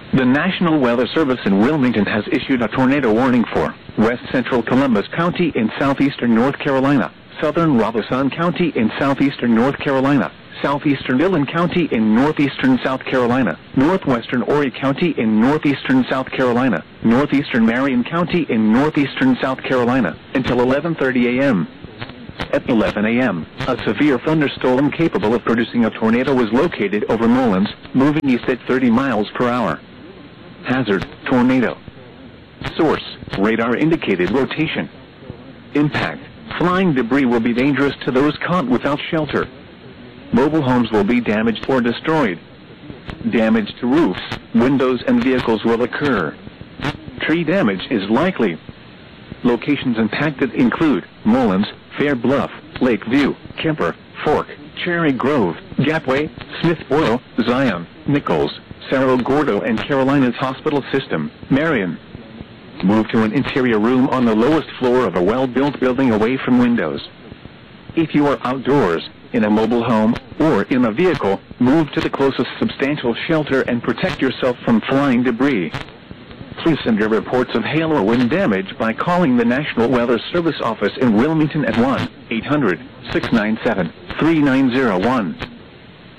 The National Weather Service in Wilmington has issued a tornado warning for west central Columbus County in southeastern North Carolina, southern Robeson County in southeastern North Carolina, southeastern Dillon County in northeastern South Carolina, northwestern Horry County in northeastern South Carolina, northeastern Marion County in northeastern South Carolina, until 11:30 a.m. At 11 a.m., a severe thunderstorm capable of producing a tornado was located over Mullins, moving east at 30 miles per hour. Hazard, tornado. Source, radar indicated rotation. Impact, flying debris will be dangerous to those caught without shelter. Mobile homes will be damaged or destroyed. Damage to roofs, windows and vehicles will occur. Tree damage is likely. Locations impacted include Mullins, Fair Bluff, Lakeview, Kemper, Fork, Cherry Grove, Gapway, Smith Boyle, Zion, Nichols, Cerro Gordo and Carolinas Hospital System, Marion. Move to an interior room on the lowest floor of a well-built building away from windows. If you are outdoors, in a mobile home, or in a vehicle, move to the closest substantial shelter and protect yourself from flying debris. Please send your reports of hail or wind damage by calling the National Weather Service office in Wilmington at 1-800-697-3901.